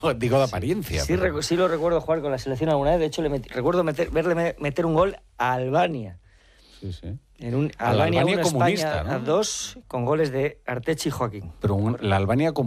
digo de apariencia. Sí, pero... sí lo recuerdo jugar con la selección alguna vez. De hecho, recuerdo verle meter un gol a Albania. Sí, sí. En un A la Albania Albania 1, comunista, España ¿no? 2, con goles de Artechi y Joaquín. Pero la Albania